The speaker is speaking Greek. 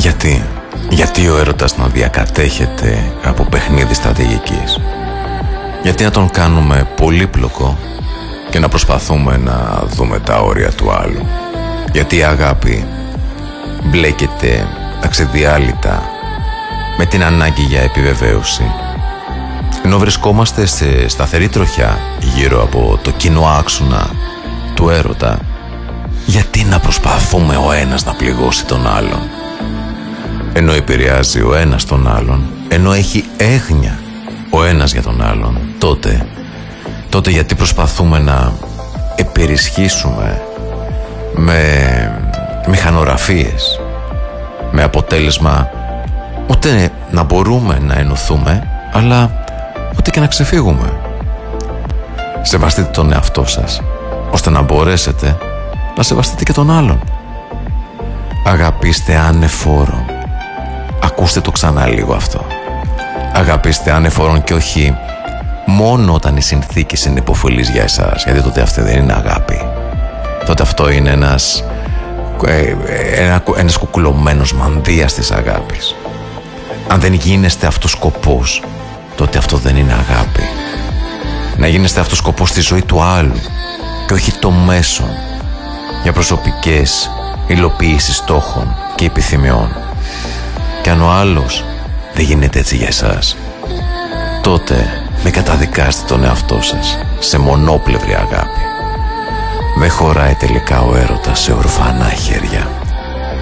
Γιατί ο έρωτας να διακατέχεται από παιχνίδι στρατηγικής? Γιατί να τον κάνουμε πολύπλοκο και να προσπαθούμε να δούμε τα όρια του άλλου? Γιατί η αγάπη μπλέκεται αξιδιάλυτα με την ανάγκη για επιβεβαίωση, ενώ βρισκόμαστε σε σταθερή τροχιά γύρω από το κοινό άξονα του έρωτα? Γιατί να προσπαθούμε ο ένας να πληγώσει τον άλλον, ενώ επηρεάζει ο ένας τον άλλον, ενώ έχει έγνοια ο ένας για τον άλλον? Τότε γιατί προσπαθούμε να επερισχύσουμε με μηχανογραφίες, με αποτέλεσμα ούτε να μπορούμε να ενωθούμε, αλλά ούτε και να ξεφύγουμε? Σεβαστείτε τον εαυτό σας, ώστε να μπορέσετε να σεβαστείτε και τον άλλον. Αγαπήστε ανεφόρον. Ακούστε το ξανά λίγο αυτό. Αγαπήστε ανεφόρον, και όχι μόνο όταν οι συνθήκες είναι υποφελείς για εσάς, γιατί τότε αυτή δεν είναι αγάπη. Τότε αυτό είναι ένας κουκουλωμένος μανδύας της αγάπης. Αν δεν γίνεστε αυτός σκοπός, τότε αυτό δεν είναι αγάπη. Να γίνεστε αυτός σκοπός στη ζωή του άλλου και όχι το μέσον για προσωπικές υλοποιήσεις στόχων και επιθυμιών. Και αν ο άλλος δεν γίνεται έτσι για εσάς, τότε μην καταδικάστε τον εαυτό σας σε μονόπλευρη αγάπη. Δεν χωράει τελικά ο έρωτας σε ορφανά χέρια.